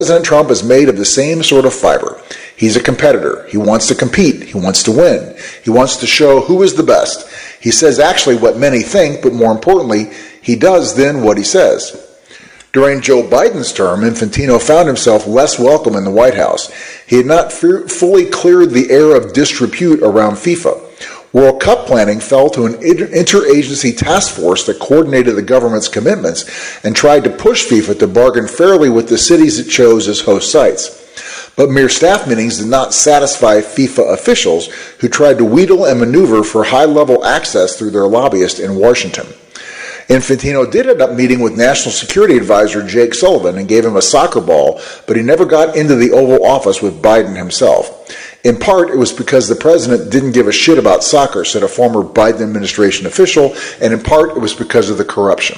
President Trump is made of the same sort of fiber. He's a competitor. He wants to compete. He wants to win. He wants to show who is the best. He says actually what many think, but more importantly, he does then what he says. During Joe Biden's term, Infantino found himself less welcome in the White House. He had not fully cleared the air of disrepute around FIFA. World Cup planning fell to an interagency task force that coordinated the government's commitments and tried to push FIFA to bargain fairly with the cities it chose as host sites. But mere staff meetings did not satisfy FIFA officials, who tried to wheedle and maneuver for high-level access through their lobbyist in Washington. Infantino did end up meeting with National Security Advisor Jake Sullivan and gave him a soccer ball, but he never got into the Oval Office with Biden himself. In part, it was because the president didn't give a shit about soccer, said a former Biden administration official, and in part, it was because of the corruption.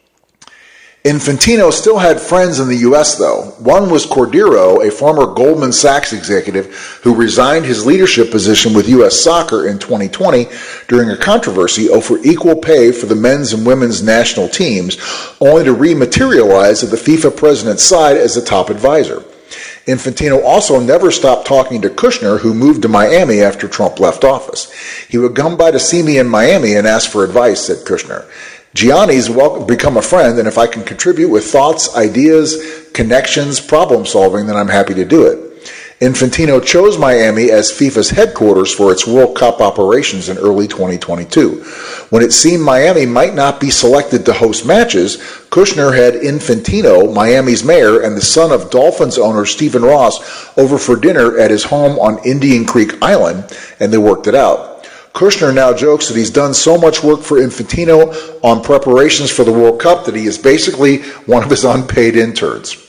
Infantino still had friends in the U.S., though. One was Cordero, a former Goldman Sachs executive who resigned his leadership position with U.S. Soccer in 2020 during a controversy over equal pay for the men's and women's national teams, only to rematerialize at the FIFA president's side as a top advisor. Infantino also never stopped talking to Kushner, who moved to Miami after Trump left office. He would come by to see me in Miami and ask for advice, said Kushner. Gianni's become a friend, and if I can contribute with thoughts, ideas, connections, problem solving, then I'm happy to do it. Infantino chose Miami as FIFA's headquarters for its World Cup operations in early 2022. When it seemed Miami might not be selected to host matches, Kushner had Infantino, Miami's mayor, and the son of Dolphins owner Stephen Ross over for dinner at his home on Indian Creek Island, and they worked it out. Kushner now jokes that he's done so much work for Infantino on preparations for the World Cup that he is basically one of his unpaid interns.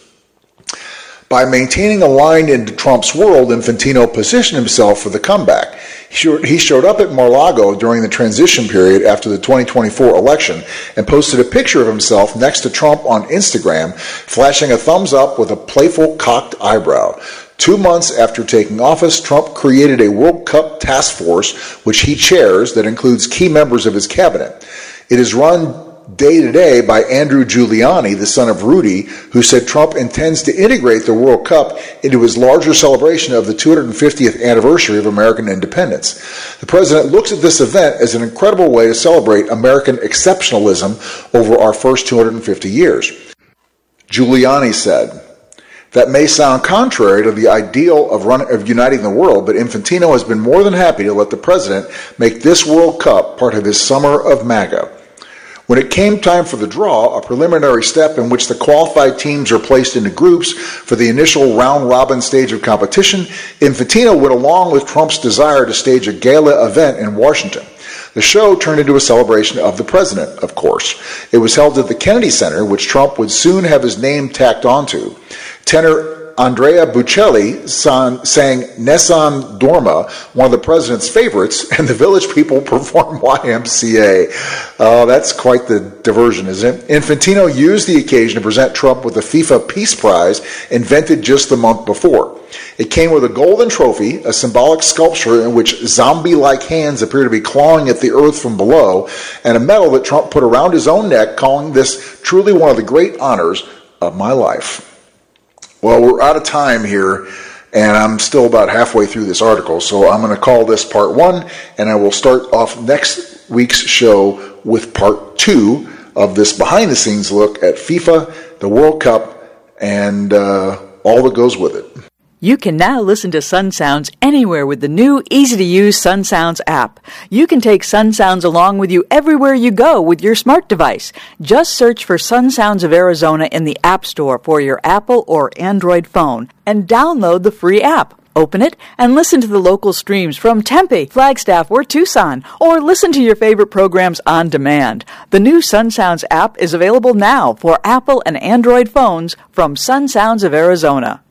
By maintaining a line into Trump's world, Infantino positioned himself for the comeback. He showed up at Mar-a-Lago during the transition period after the 2024 election and posted a picture of himself next to Trump on Instagram, flashing a thumbs up with a playful cocked eyebrow. 2 months after taking office, Trump created a World Cup task force, which he chairs, that includes key members of his cabinet. It is run day-to-day by Andrew Giuliani, the son of Rudy, who said Trump intends to integrate the World Cup into his larger celebration of the 250th anniversary of American independence. The president looks at this event as an incredible way to celebrate American exceptionalism over our first 250 years. Giuliani said, "That may sound contrary to the ideal of uniting the world, but Infantino has been more than happy to let the president make this World Cup part of his summer of MAGA." When it came time for the draw, a preliminary step in which the qualified teams are placed into groups for the initial round-robin stage of competition, Infantino went along with Trump's desire to stage a gala event in Washington. The show turned into a celebration of the president, of course. It was held at the Kennedy Center, which Trump would soon have his name tacked onto. Tenor Andrea Bocelli sang Nessun Dorma, one of the president's favorites, and the village people performed YMCA. Oh, that's quite the diversion, isn't it? Infantino used the occasion to present Trump with the FIFA Peace Prize, invented just the month before. It came with a golden trophy, a symbolic sculpture in which zombie-like hands appear to be clawing at the earth from below, and a medal that Trump put around his own neck, calling this truly one of the great honors of my life. Well, we're out of time here, and I'm still about halfway through this article, so I'm going to call this part 1, and I will start off next week's show with part 2 of this behind-the-scenes look at FIFA, the World Cup, and all that goes with it. You can now listen to Sun Sounds anywhere with the new, easy-to-use Sun Sounds app. You can take Sun Sounds along with you everywhere you go with your smart device. Just search for Sun Sounds of Arizona in the App Store for your Apple or Android phone and download the free app. Open it and listen to the local streams from Tempe, Flagstaff, or Tucson, or listen to your favorite programs on demand. The new Sun Sounds app is available now for Apple and Android phones from Sun Sounds of Arizona.